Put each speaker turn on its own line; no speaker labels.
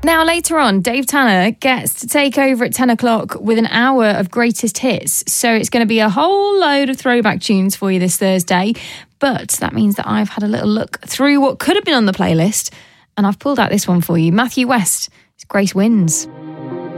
Now, later on, Dave Tanner gets to take over at 10 o'clock with an hour of greatest hits. So it's going to be a whole load of throwback tunes for you this Thursday. But that means that I've had a little look through what could have been on the playlist, and I've pulled out this one for you. Matthew West, it's Grace Wins.